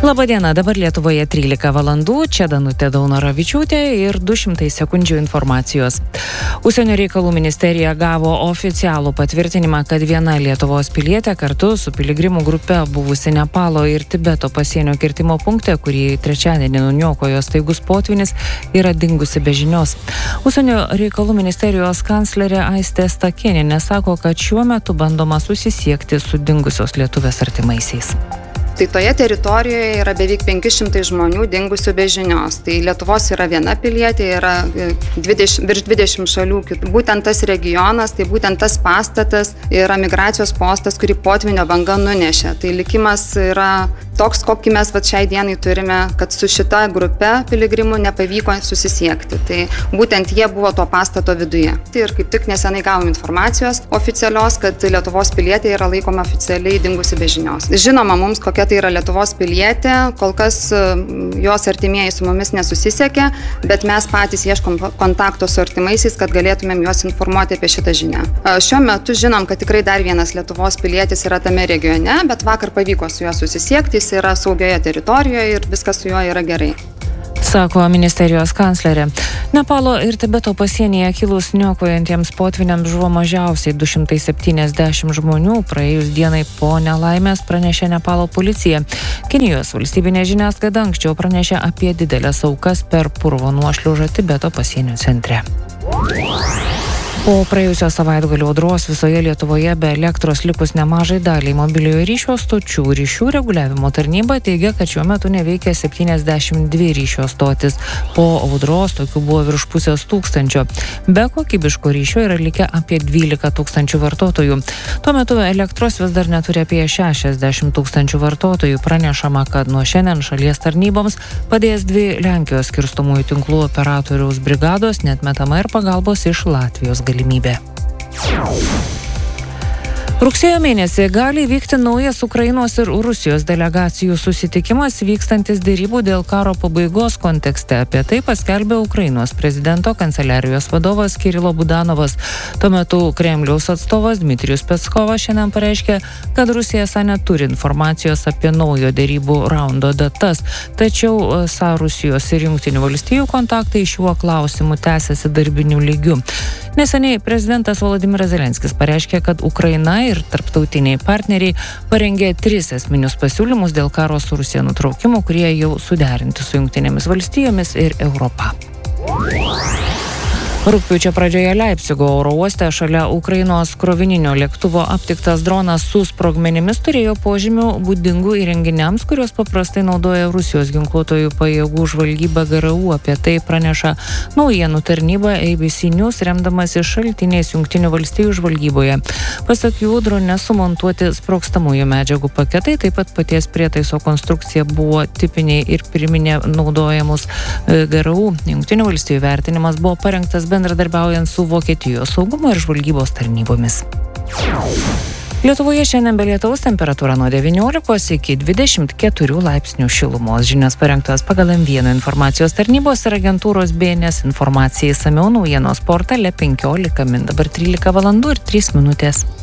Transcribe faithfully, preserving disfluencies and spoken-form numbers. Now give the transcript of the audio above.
Labadiena, dabar Lietuvoje trylika valandų, čia Danutė Daunoravičiūtė ir du šimtai sekundžių informacijos. Užsienio reikalų ministerija gavo oficialų patvirtinimą, kad viena Lietuvos pilietė kartu su piligrimų grupe buvusi Nepalo ir Tibeto pasienio kirtimo punkte, kurį trečiadienį nuniokojo staigus potvynis, yra dingusi be žinios. Užsienio reikalų ministerijos kanclerė Aistė Stakėnienė sako, kad šiuo metu bandoma susisiekti su dingusios lietuvės artimaisiais. Tai toje teritorijoje yra beveik penki šimtai žmonių dingusių be žinios. Tai Lietuvos yra viena pilietė, yra dvidešimt, virš dvidešimt šalių. Būtent tas regionas, tai būtent tas pastatas yra migracijos postas, kurį potvynio banga nunešė. Tai likimas yra toks, kokį mes vat šiai dienai turime, kad su šita grupe piligrimų nepavyko susisiekti. Tai būtent jie buvo to pastato viduje. Tai ir kaip tik nesenai gavom informacijos oficialios, kad Lietuvos pilietė yra laikoma oficialiai dingusi be žinios. Žinoma, mums kokia tai yra Lietuvos pilietė, kol kas jos artimieji su mumis nesusisiekė, bet mes patys ieškom kontakto su artimaisiais, kad galėtumėm juos informuoti apie šitą žinią. Šiuo metu žinom, kad tikrai dar vienas Lietuvos pilietis yra tame regione, bet vakar pavyko su juo susisiekti, jis yra saugioje teritorijoje ir viskas su juo yra gerai. Sako ministerijos kanclerė. Nepalo ir Tibeto pasienyje kilus niokojantiems potvyniams žuvo mažiausiai du šimtai septyniasdešimt žmonių. Praėjus dienai po nelaimės pranešė Nepalo policija. Kinijos valstybinė žiniasklaida anksčiau pranešė apie didelės aukas per purvo nuošliaužą Tibeto pasienio centre. Po praėjusio savaitgalio audros visoje Lietuvoje be elektros likus nemažai daliai mobiliojo ryšio stočių. Ryšių reguliavimo tarnyba teigia, kad šiuo metu neveikia septyniasdešimt dvi ryšio stotis. Po audros tokių buvo virš pusės tūkstančio. Be kokybiško ryšio yra likę apie dvylika tūkstančių vartotojų. Tuo metu elektros vis dar neturi apie šešiasdešimt tūkstančių vartotojų. Pranešama, kad nuo šiandien šalies tarnyboms padės dvi Lenkijos skirstomųjų tinklų operatoriaus brigados, neatmetama ir pagalbos iš Latvijos galimybė. Rugsėjo mėnesį gali vykti naujas Ukrainos ir Rusijos delegacijų susitikimas vykstantis derybų dėl karo pabaigos kontekste. Apie tai paskelbė Ukrainos prezidento kanceliarijos vadovas Kirilo Budanovas. Tuo metu Kremliaus atstovas Dmitrijus Peskovas šiandien pareiškė, kad Rusija esą neturi informacijos apie naujo derybų raundo datas. Tačiau esą Rusijos ir Jungtinių valstijų kontaktai šiuo klausimu tęsiasi darbiniu lygiu. Neseniai prezidentas Volodymyras Zelenskis pareiškė, kad Ukraina ir tarptautiniai partneriai parengė tris esminius pasiūlymus dėl karo su Rusija nutraukimo, kurie jau suderinti su Jungtinėmis valstijomis ir Europa. Rugpjūčio pradžioje Leipcigo oro uoste šalia Ukrainos krovininio lėktuvo aptiktas dronas su sprogmenimis turėjo požymių būdingų įrenginiams, kurios paprastai naudoja Rusijos ginkluotojų pajėgų žvalgyba G R U. Apie tai praneša naujienų tarnyba A B C News, remdamasi šaltiniais Jungtinių valstijų žvalgyboje. Pasak jų, drone sumontuoti sprogstamųjų medžiagų paketai, taip pat paties prietaiso konstrukcija buvo tipiniai ir priminė naudojamus G R U. Jungtinių valstijų vertinimas buvo parengtas bendradarbiaujant su Vokietijos saugumo ir žvalgybos tarnybomis. Lietuvoje šiandien be lietaus, temperatūra nuo devyniolikos iki dvidešimt keturių laipsnių šilumos. Žinios parengtos pagal M vienas informacijos tarnybos ir agentūros B N S informacijai. Išsamiau naujienos portale penkiolika min. Dabar trylika valandų ir trys minutės.